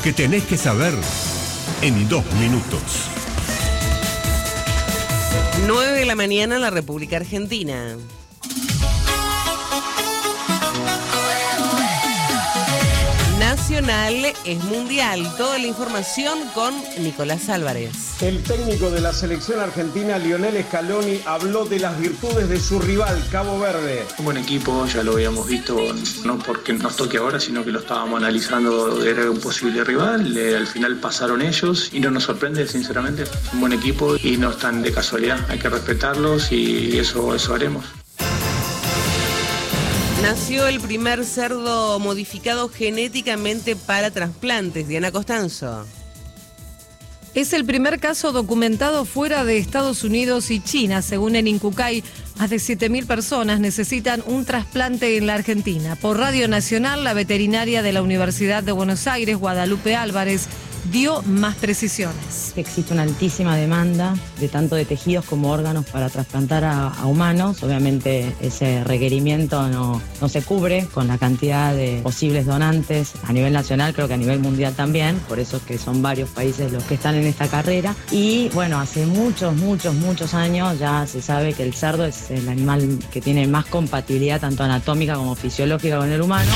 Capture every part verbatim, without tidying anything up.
Que tenés que saber en dos minutos. nueve de la mañana en la República Argentina. Nacional es mundial. Toda la información con Nicolás Álvarez. El técnico de la selección argentina, Lionel Scaloni, habló de las virtudes de su rival, Cabo Verde. Un buen equipo, ya lo habíamos visto, no porque nos toque ahora, sino que lo estábamos analizando, era un posible rival. Eh, al final pasaron ellos y no nos sorprende, sinceramente. Un buen equipo y no están de casualidad, hay que respetarlos y eso, eso haremos. Nació el primer cerdo modificado genéticamente para trasplantes. Diana Costanzo. Es el primer caso documentado fuera de Estados Unidos y China. Según el INCUCAI, más de siete mil personas necesitan un trasplante en la Argentina. Por Radio Nacional, la veterinaria de la Universidad de Buenos Aires, Guadalupe Álvarez, dio más precisiones. Existe una altísima demanda de tanto de tejidos como órganos para trasplantar a, a humanos. Obviamente ese requerimiento no, no se cubre con la cantidad de posibles donantes a nivel nacional, creo que a nivel mundial también, por eso es que son varios países los que están en esta carrera. Y bueno, hace muchos, muchos, muchos años ya se sabe que el cerdo es el animal que tiene más compatibilidad tanto anatómica como fisiológica con el humano.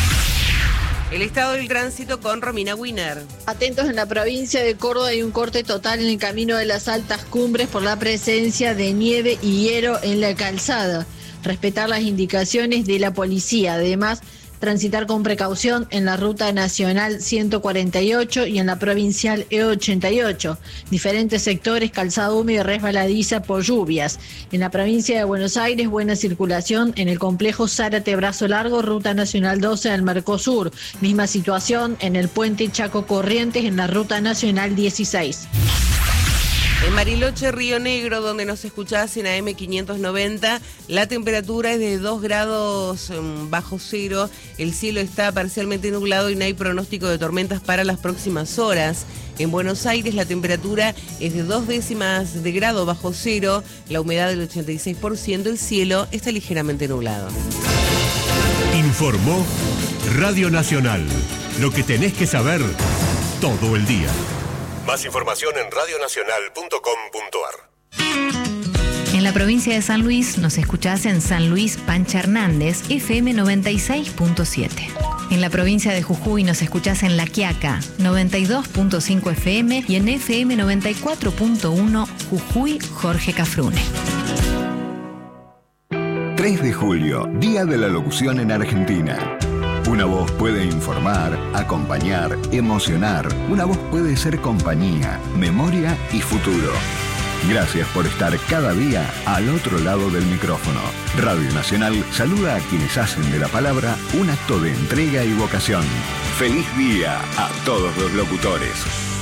El estado del tránsito con Romina Wiener. Atentos, en la provincia de Córdoba hay un corte total en el camino de las altas cumbres por la presencia de nieve y hielo en la calzada. Respetar las indicaciones de la policía. Además, transitar con precaución en la ruta nacional ciento cuarenta y ocho y en la provincial E ochenta y ocho. Diferentes sectores, calzada húmeda y resbaladiza por lluvias. En la provincia de Buenos Aires, buena circulación en el complejo Zárate Brazo Largo, ruta nacional doce al Mercosur. Misma situación en el puente Chaco Corrientes en la ruta nacional dieciséis. En Bariloche, Río Negro, donde nos escuchás en A M quinientos noventa, la temperatura es de dos grados um, bajo cero, el cielo está parcialmente nublado y no hay pronóstico de tormentas para las próximas horas. En Buenos Aires la temperatura es de dos décimas de grado bajo cero, la humedad del ochenta y seis por ciento, el cielo está ligeramente nublado. Informó Radio Nacional. Lo que tenés que saber todo el día. Más información en radio nacional punto com punto a r. En la provincia de San Luis nos escuchás en San Luis Pancha Hernández, F M noventa y seis punto siete. En la provincia de Jujuy nos escuchás en La Quiaca, noventa y dos punto cinco F M y en F M noventa y cuatro punto uno Jujuy Jorge Cafrune. tres de julio, Día de la Locución en Argentina. Una voz puede informar, acompañar, emocionar. Una voz puede ser compañía, memoria y futuro. Gracias por estar cada día al otro lado del micrófono. Radio Nacional saluda a quienes hacen de la palabra un acto de entrega y vocación. ¡Feliz día a todos los locutores!